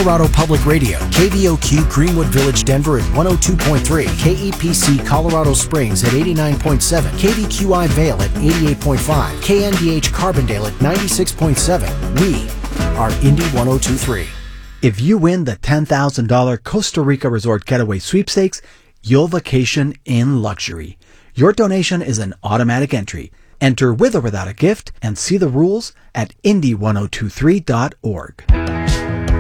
Colorado Public Radio, KVOQ Greenwood Village, Denver at 102.3, KEPC Colorado Springs at 89.7, KVQI Vale at 88.5, KNDH Carbondale at 96.7. We are Indy 102.3. If you win the $10,000 Costa Rica Resort Getaway Sweepstakes, you'll vacation in luxury. Your donation is an automatic entry. Enter with or without a gift and see the rules at Indy1023.org.